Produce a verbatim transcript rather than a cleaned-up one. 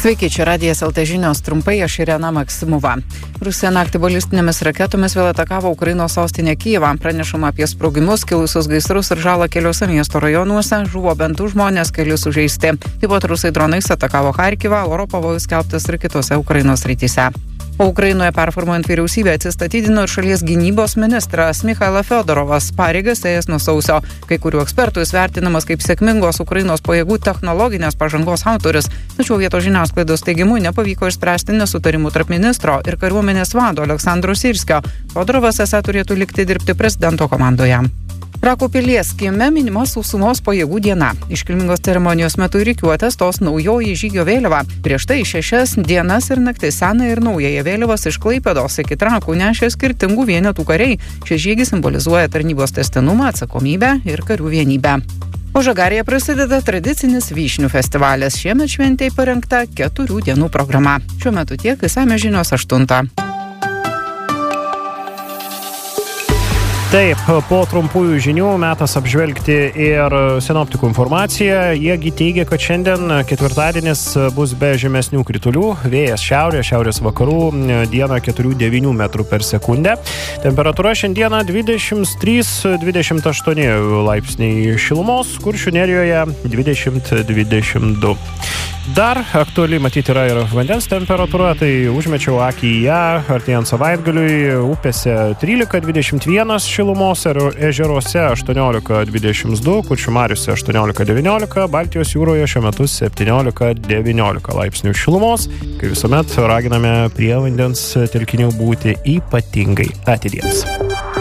Sveiki, čia Radijas L T žinios, trumpai aš Irena Maksimova. Rusija naktį balistinėmis raketomis vėl atakavo Ukrainos sostinę Kijevą. Pranešama apie sprogimus, kilusius gaisrus ir žalą keliuose miesto rajonuose, žuvo bent du žmonės, keli sužeisti. Taip pat rusai dronais atakavo Charkivą, oro pavojus skelbtas ir kitose Ukrainos rytise. O Ukrainoje performuojant vyriausybę atsistatydino ir šalies gynybos ministras Michailas Fiodorovas, pareigas ėjęs nuo sausio. Kai kurių ekspertų jis vertinamas kaip sėkmingos Ukrainos pajėgų technologinės pažangos autorius, tačiau vietos žiniasklaidos teigimu nepavyko išspręsti nesutarimų tarp ministro ir kariuomenės vado Aleksandro Sirskio. Fiodorovas esą turėtų likti dirbti prezidento komandoje. Trakų pilies kieme minima sausumos pajėgų diena. Iškilmingos ceremonijos metu rikiuotės stos naujoji žygio vėliava. Prieš tai šešias dienas ir naktis seną ir naująją vėliavas iš Klaipėdos iki Trakų nešė skirtingų vienetų kariai. Šis žygis simbolizuoja tarnybos tęstinumą, atsakomybę ir karių vienybę. O Žagarėje prasideda tradicinis vyšnių festivalis. Šiemet šventei parengta keturių dienų programa. Šiuo metu tiek, išsamios žinios aštuntą. Taip, po trumpųjų žinių metas apžvelgti ir sinoptikų informaciją. Jiegi teigia, kad šiandien ketvirtadienis bus be žemesnių kritulių. Vėjas šiaurės, šiaurės vakarų, dieną keturi devyni metrų per sekundę. Temperatūra šiandieną dvidešimt trys dvidešimt aštuoni laipsniai šilumos, Kuršių Nerijoje dvidešimt dvidešimt du. Dar aktuali matyti yra ir vandens temperatūra, tai užmečiau akį į ją, artėjant savaitgaliui, upėse trylika dvidešimt vienas šilumos, ežeruose aštuoniolika dvidešimt du, Kuršių mariose aštuoniolika devyniolika, Baltijos jūroje šiuo metu septyniolika devyniolika laipsnių šilumos, kai visuomet raginame prie vandens telkinių būti ypatingai atidiems.